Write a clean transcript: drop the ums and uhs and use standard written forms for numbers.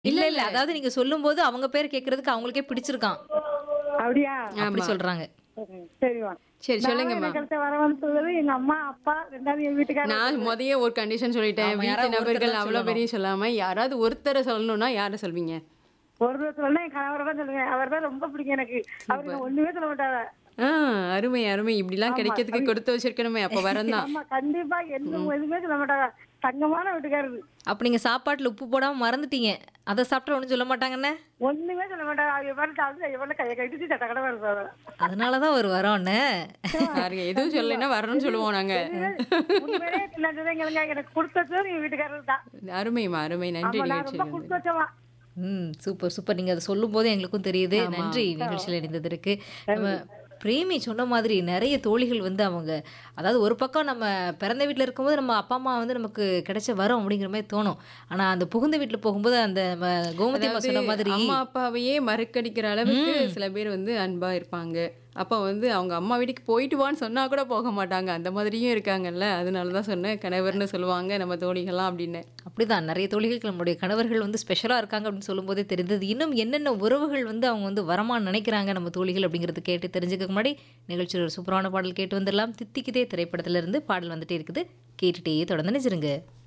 இல்ல, இல்ல, இல்ல. இல்ல. அதாவது நீங்க சொல்லும்போது அவங்க பேர் கேட்கறதுக்கு அவங்களுக்கே பிடிச்சிருக்காம். அப்படியா? அப்படி ஆமா. சொல்றாங்க. சரிம்மா. சரி நான் சொல்லுங்கம்மா. எனக்கு அடுத்த வரவன்னு சொல்றது எங்க அம்மா, அப்பா, 2வது என் வீட்டுக்காரர் நான் ஒருத்தரு. மொதயே ஒரு கண்டிஷன் சொல்லிட்டேன். ஆமா, வீட்டு யாராவது ஒருத்தர் நபர்கள் தான் அவ்வளோ சொல்லணும். பேரையும் சொல்லாம, யாராவது ஒருத்தர சொல்லணும்னா யார சொல்வீங்க? ஒரு சொல்லணும் என் கணவரை தான் சொல்லுவேன். அவர் தான் ரொம்ப பிடிக்கும் எனக்கு. அவருக்கு சூப்பர். ஒண்ணுமே சொல்ல மாட்டாங்க. ஆ அருமை, அருமை. இப்படிலாம் ஆமா. கிடைக்கிறதுக்கு கொடுத்து வச்சிருக்கணுமே! அப்ப வரம் தான். ஆமா, கண்டிப்பா எதுவுமே சொல்ல மாட்டாங்க. தங்கமான வீட்டுக்காரரு. அப்ப நீங்க சாப்பாட்டுல உப்பு போடாம மறந்துட்டீங்க. அத சாப்பிட்டா ஒண்ணும் சொல்ல மாட்டாங்கண்ணே? ஒண்ணுமே சொல்ல மாட்டாங்க. அவங்க பாட்டு சாப்பிட்டு எவ்வளவு கையை கட்டிட்டு சட்ட கடை வருவாங்க. அதனால தான் ஒரு வரோம்ண்ணே. பாருங்க எதுவும் சொல்லலைன்னா வரணும்னு சொல்லுவோம் நாங்க. உண்மையிலே இல்லைன்றதை எனக்கு கொடுத்தது எங்க வீட்டுக்காரர் தான். அருமைம்மா, அருமை. நன்றி ஆமா, நான் நிகழ்ச்சியில் ரொம்ப கொடுத்து வந்து. வச்சவா. Super, super. நீங்க அத சொல்லும்போது எங்களுக்கும் தெரியுது. ஆமா. நன்றி நிகழ்ச்சியில இணைந்ததற்கு. நம்ம பிரேமி சொன்ன மாதிரி நெறைய தோழிகள் வந்து அவங்க அதாவது ஒரு பக்கம் நம்ம பிறந்த வீட்ல இருக்கும்போது நம்ம அப்பா, அம்மா வந்து நமக்கு கிடைச்ச வரம் அப்படிங்கிற மாரி தோணும். ஆனா அந்த புகுந்த வீட்ல போகும்போது அந்த கோமதி அம்மா அதாவது சொன்ன மாதிரி அம்மா, அப்பாவையே மறுக்கடிக்கிற அளவுக்கு ம். சில பேர் வந்து அன்பா இருப்பாங்க. அப்ப வந்து அவங்க அம்மா வீட்டுக்கு போயிட்டு வான்னு சொன்னா கூட போக மாட்டாங்க. அந்த மாதிரியும் இருக்காங்கல்ல. அதனால தான் சொன்னேன். கணவர்ன்னு சொல்லுவாங்க நம்ம தோழிகள்லாம் அப்படின்னு. அப்படிதான் நெறைய தோழிகளுக்கு நம்முடைய கணவர்கள் வந்து ஸ்பெஷலா இருக்காங்க அப்படின்னு சொல்லும்போதே தெரிந்தது. இன்னும் என்னென்ன உறவுகள் வந்து அவங்க வந்து வரமா நினைக்கிறாங்க நம்ம தோழிகள் அப்படிங்கிறத கேட்டு தெரிஞ்சுக்க முன்னாடி நிகழ்ச்சியில் ஒரு சூப்பரான பாடல் கேட்டு வந்துடலாம். தித்திக்குதே திரைப்படத்துல இருந்து பாடல் வந்துட்டே இருக்குது. கேட்டுட்டே தொடர்ந்து நினைச்சிருங்க.